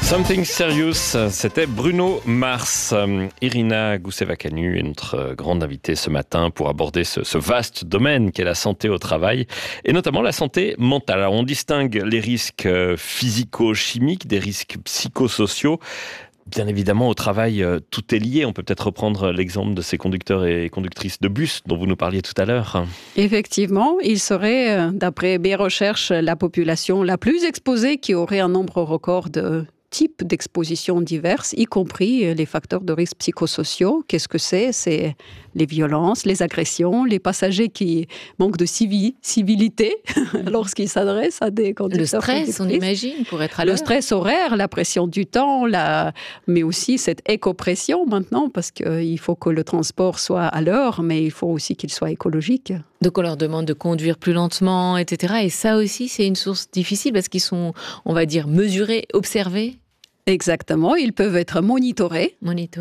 Something Serious, c'était Bruno Mars. Irina Goussevacanu est notre grande invitée ce matin pour aborder ce vaste domaine qu'est la santé au travail et notamment la santé mentale. Alors, on distingue les risques physico-chimiques des risques psychosociaux. Bien évidemment, au travail, tout est lié. On peut peut-être reprendre l'exemple de ces conducteurs et conductrices de bus dont vous nous parliez tout à l'heure. Effectivement, il serait, d'après mes recherches, la population la plus exposée qui aurait un nombre record de types d'expositions diverses, y compris les facteurs de risque psychosociaux. Qu'est-ce que c'est ? C'est les violences, les agressions, les passagers qui manquent de civilité lorsqu'ils s'adressent à des conducteurs. Le stress, on imagine, pour être à l'heure. Le stress horaire, la pression du temps, mais aussi cette éco-pression maintenant, parce qu'il faut que le transport soit à l'heure, mais il faut aussi qu'il soit écologique. Donc on leur demande de conduire plus lentement, etc. Et ça aussi, c'est une source difficile parce qu'ils sont, on va dire, mesurés, observés. Exactement, ils peuvent être monitorés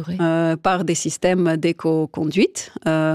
par des systèmes d'éco-conduite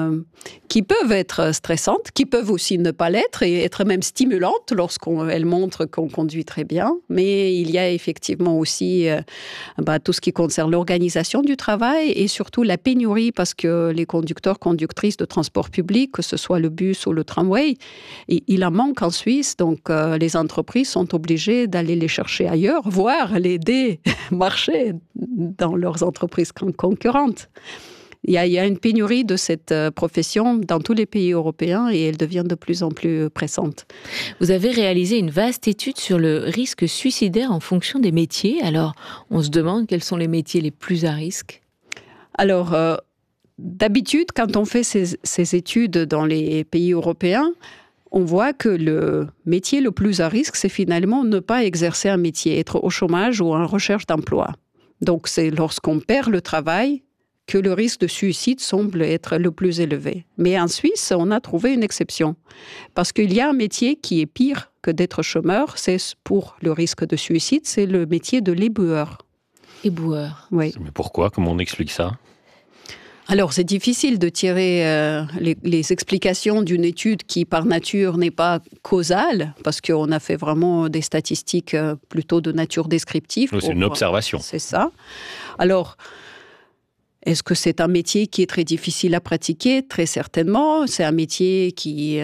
qui peuvent être stressantes, qui peuvent aussi ne pas l'être et être même stimulantes lorsqu'elles montrent qu'on conduit très bien. Mais il y a effectivement aussi tout ce qui concerne l'organisation du travail et surtout la pénurie parce que les conducteurs, conductrices de transport public, que ce soit le bus ou le tramway, il en manque en Suisse. Donc les entreprises sont obligées d'aller les chercher ailleurs, voire les marcher dans leurs entreprises concurrentes. Il y a une pénurie de cette profession dans tous les pays européens et elle devient de plus en plus pressante. Vous avez réalisé une vaste étude sur le risque suicidaire en fonction des métiers. Alors, on se demande quels sont les métiers les plus à risque ? Alors, d'habitude, quand on fait ces études dans les pays européens, on voit que le métier le plus à risque, c'est finalement ne pas exercer un métier, être au chômage ou en recherche d'emploi. Donc, c'est lorsqu'on perd le travail que le risque de suicide semble être le plus élevé. Mais en Suisse, on a trouvé une exception. Parce qu'il y a un métier qui est pire que d'être chômeur, c'est pour le risque de suicide, c'est le métier de l'éboueur. Éboueur. Oui. Mais pourquoi ? Comment on explique ça ? Alors, c'est difficile de tirer les explications d'une étude qui, par nature, n'est pas causale, parce qu'on a fait vraiment des statistiques plutôt de nature descriptive. C'est une observation. C'est ça. Alors, est-ce que c'est un métier qui est très difficile à pratiquer ? Très certainement. C'est un métier qui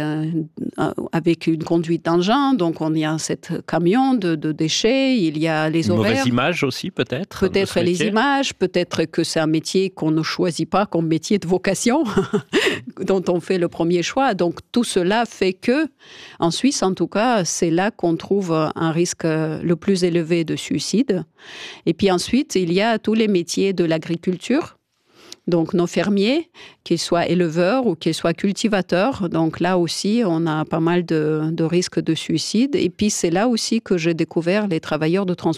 avec une conduite d'engin, donc on y a cette camion de déchets, il y a les horaires. Mauvaise image aussi, peut-être ? Peut-être les images, peut-être que c'est un métier qu'on ne choisit pas comme métier de vocation, dont on fait le premier choix. Donc tout cela fait que, en Suisse en tout cas, c'est là qu'on trouve un risque le plus élevé de suicide. Et puis ensuite, il y a tous les métiers de l'agriculture. Donc, nos fermiers, qu'ils soient éleveurs ou qu'ils soient cultivateurs, donc là aussi, on a pas mal de risques de suicide. Et puis, c'est là aussi que j'ai découvert les travailleurs de transport